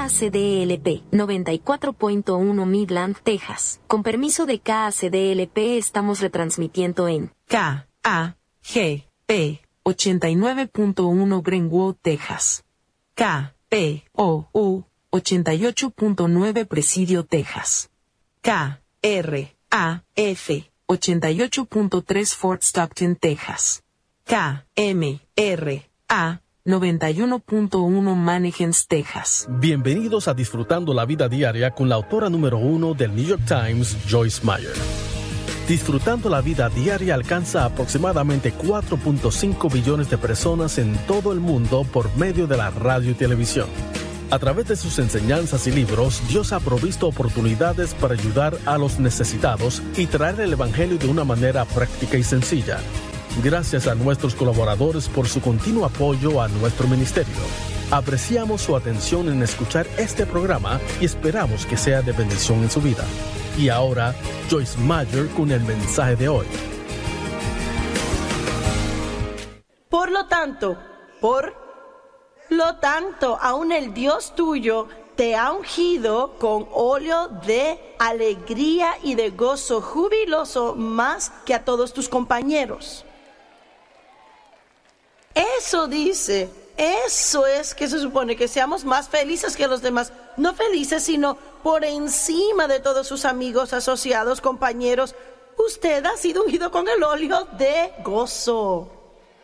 KACDLP 94.1 Midland, Texas. Con permiso de KACDLP estamos retransmitiendo en KAGP 89.1 Greenwood, Texas. KPOU 88.9 Presidio, Texas. KRAF 88.3 Fort Stockton, Texas. KMRA 91.1 Mannequins, Texas. Bienvenidos a Disfrutando la Vida Diaria con la autora número 1 del New York Times, Joyce Meyer. Disfrutando la Vida Diaria alcanza aproximadamente 4.5 billones de personas en todo el mundo por medio de la radio y televisión. A través de sus enseñanzas y libros, Dios ha provisto oportunidades para ayudar a los necesitados y traer el Evangelio de una manera práctica y sencilla. Gracias a nuestros colaboradores por su continuo apoyo a nuestro ministerio. Apreciamos su atención en escuchar este programa y esperamos que sea de bendición en su vida. Y ahora, Joyce Meyer con el mensaje de hoy. Por lo tanto, aún el Dios tuyo te ha ungido con óleo de alegría y de gozo jubiloso más que a todos tus compañeros. Eso dice, eso es que se supone que seamos más felices que los demás. No felices, sino por encima de todos sus amigos, asociados, compañeros. Usted ha sido ungido con el óleo de gozo.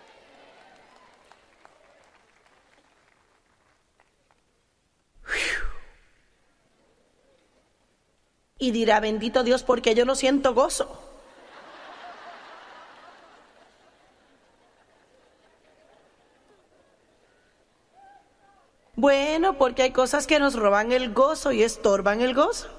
Y dirá, bendito Dios, porque yo no siento gozo. Bueno, porque hay cosas que nos roban el gozo y estorban el gozo.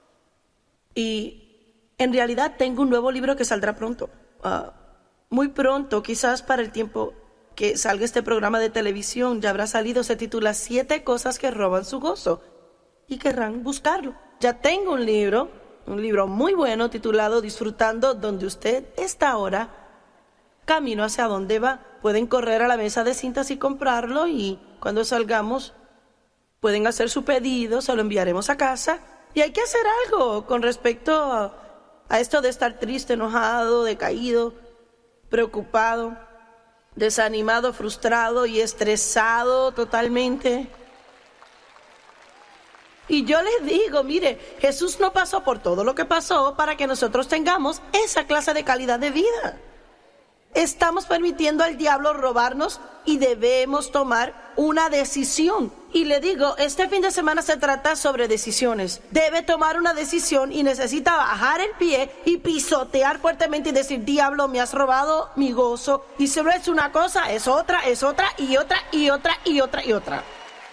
Y en realidad tengo un nuevo libro que saldrá pronto. Muy pronto, quizás para el tiempo que salga este programa de televisión, ya habrá salido. Se titula 7 cosas que roban su gozo. Y querrán buscarlo. Ya tengo un libro muy bueno titulado Disfrutando donde usted está ahora, camino hacia donde va. Pueden correr a la mesa de cintas y comprarlo, y cuando salgamos pueden hacer su pedido, se lo enviaremos a casa. Y hay que hacer algo con respecto a esto de estar triste, enojado, decaído, preocupado, desanimado, frustrado y estresado totalmente. Y yo les digo, mire, Jesús no pasó por todo lo que pasó para que nosotros tengamos esa clase de calidad de vida. Estamos permitiendo al diablo robarnos y debemos tomar una decisión. Y le digo, este fin de semana se trata sobre decisiones. Debe tomar una decisión y necesita bajar el pie y pisotear fuertemente y decir, diablo, me has robado mi gozo. Y si no es una cosa, es otra y otra y otra y otra y otra.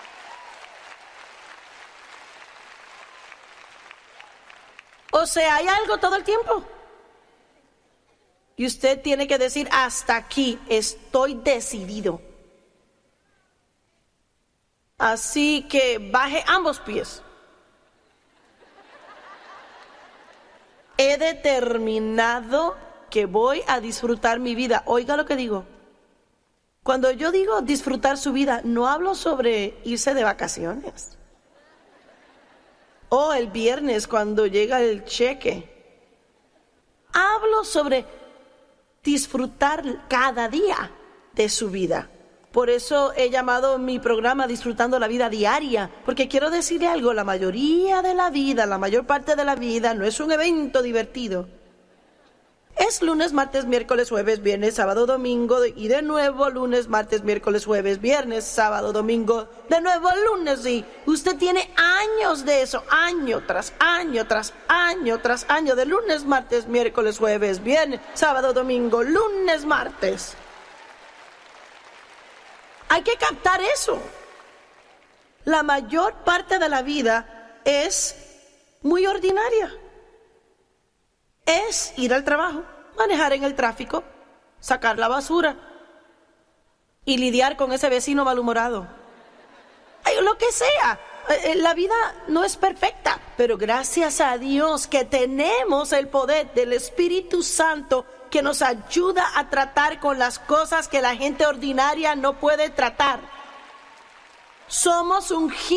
O sea, hay algo todo el tiempo. Y usted tiene que decir, hasta aquí, estoy decidido. Así que baje ambos pies. He determinado que voy a disfrutar mi vida. Oiga lo que digo. Cuando yo digo disfrutar su vida, no hablo sobre irse de vacaciones. O el viernes cuando llega el cheque. Hablo sobre disfrutar cada día de su vida. Por eso he llamado mi programa Disfrutando la Vida Diaria, porque quiero decirle algo, la mayoría de la vida, la mayor parte de la vida no es un evento divertido. Es lunes, martes, miércoles, jueves, viernes, sábado, domingo, y de nuevo lunes, martes, miércoles, jueves, viernes, sábado, domingo, de nuevo lunes. Y usted tiene años de eso, año tras año, tras año, tras año, de lunes, martes, miércoles, jueves, viernes, sábado, domingo, lunes, martes. Hay que captar eso. La mayor parte de la vida es muy ordinaria. Es ir al trabajo, manejar en el tráfico, sacar la basura y lidiar con ese vecino malhumorado. Lo que sea. La vida no es perfecta, pero gracias a Dios que tenemos el poder del Espíritu Santo que nos ayuda a tratar con las cosas que la gente ordinaria no puede tratar. Somos ungidos